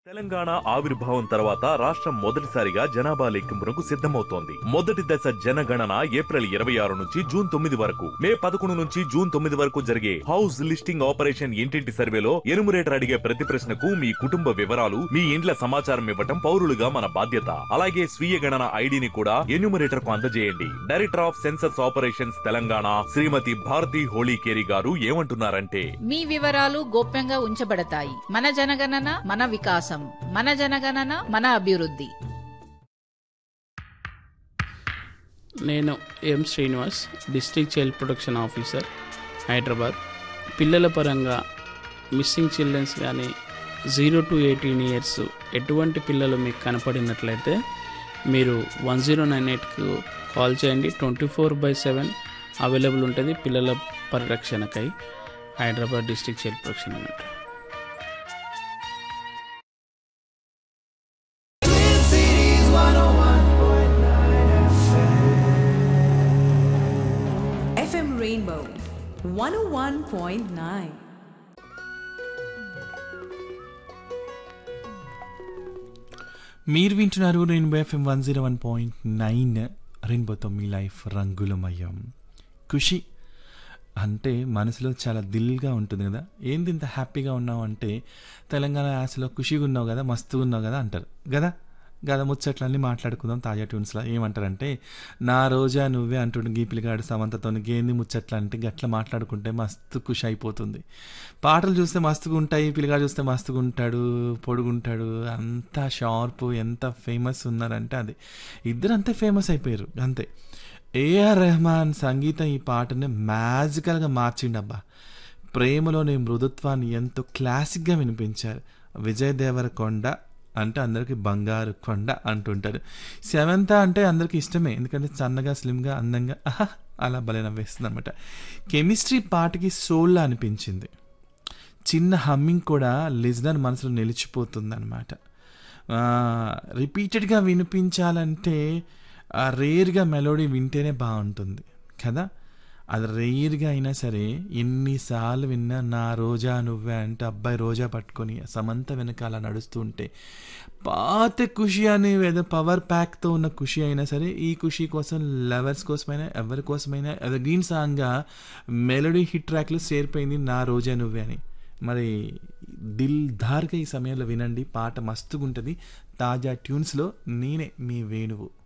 తెలంగాణ ఆవిర్భావం తర్వాత రాష్ట్రం మొదటిసారిగా జనాభా లెక్కింపునకు సిద్ధమవుతోంది. మొదటి దశ జనగణన ఏప్రిల్ 26 నుంచి జూన్ 9 వరకు, మే 11 నుంచి జూన్ 9 వరకు జరిగే హౌస్ లిస్టింగ్ ఆపరేషన్ ఇంటింటి సర్వేలో ఎనుమరేటర్ అడిగే ప్రతి ప్రశ్నకు మీ కుటుంబ వివరాలు, మీ ఇండ్ల సమాచారం ఇవ్వటం పౌరులుగా మన బాధ్యత. అలాగే స్వీయ గణన ఐడిని కూడా ఎన్యూమరేటర్ కు అందజేయండి. Director of census operations Telangana శ్రీమతి భారతి హోళీకేరి గారు ఏమంటున్నారంటే, మీ వివరాలు గోప్యంగా ఉంచబడతాయి. మన జనగణన మన వికాసం, మన జనగణన మన అభివృద్ధి. నేను ఎం Srinivas, district child protection officer, Hyderabad. పిల్లల పరంగా మిస్సింగ్ చిల్డ్రన్స్ కానీ 0 to 18 years ఎటువంటి పిల్లలు మీకు కనపడినట్లయితే మీరు 1098కు కాల్ చేయండి. 24/7 అవైలబుల్ ఉంటుంది పిల్లల పరిరక్షణకై. హైదరాబాద్ డిస్ట్రిక్ట్ చైల్డ్ ప్రొటెక్షన్ అన్నట్టు. FM Rainbow 101.9. మీరు వింటున్నారు రెయిన్బో FM 101.9. రెయిన్బోతో మీ లైఫ్ రంగులమయం. ఖుషి అంటే మనసులో చాలా దిల్గా ఉంటుంది కదా. ఏంది ఇంత హ్యాపీగా ఉన్నావు అంటే, తెలంగాణ యాసలో ఖుషిగా ఉన్నావు కదా, మస్తుగా ఉన్నావు కదా అంటారు కదా. గద ముచ్చట్లన్నీ మాట్లాడుకుందాం తాజా ట్యూన్స్లో. ఏమంటారంటే, నా రోజా నువ్వే అంటుండే గీ పిల్లగాడు సమంతతో గేంది ముచ్చట్లు అంటే గట్లా మాట్లాడుకుంటే మస్తు ఖుషి అయిపోతుంది. పాటలు చూస్తే మస్తుగా ఉంటాయి, పిల్లగాడు చూస్తే మస్తుగా ఉంటాడు, పొడుగుంటాడు, అంతా షార్ప్. ఎంత ఫేమస్ ఉన్నారంటే అది, ఇద్దరు అంతే ఫేమస్ అయిపోయారు అంతే. ఏఆర్ రెహమాన్ సంగీతం ఈ పాటని మ్యాజికల్గా మార్చిండబ్బా. ప్రేమలోని మృదుత్వాన్ని ఎంతో క్లాసిక్గా వినిపించారు. విజయ్ దేవరకొండ అంటే అందరికీ బంగారు కొండ అంటుంటారు. సెవెంత అంటే అందరికీ ఇష్టమే, ఎందుకంటే సన్నగా స్లిమ్గా అందంగా అలా భలే నవ్వేస్తుంది అనమాట. కెమిస్ట్రీ పాటకి సోల్లా అనిపించింది. చిన్న హమ్మింగ్ కూడా లిజనర్ మనసులో నిలిచిపోతుంది అనమాట. రిపీటెడ్గా వినిపించాలంటే రేర్గా మెలోడీ వింటేనే బాగుంటుంది కదా. అది రేర్గా అయినా సరే ఎన్నిసార్లు విన్నా నా రోజా నువ్వే అంటే అబ్బాయి రోజా పట్టుకొని సమంత వెనకాల నడుస్తూ ఉంటే పాత ఖుషి అనే ఏదో పవర్ ప్యాక్తో ఉన్న ఖుషి అయినా సరే, ఈ ఖుషి కోసం లవర్స్ కోసమైనా ఎవరి కోసమైనా గ్రీన్ సాంగ్గా మెలోడీ హిట్ ట్రాక్లో చేరిపోయింది నా రోజా నువ్వే అని. మరి దిల్ ధార్గా ఈ సమయంలో వినండి, పాట మస్తుగా ఉంటుంది. తాజా ట్యూన్స్లో నేనే మీ వేణువు.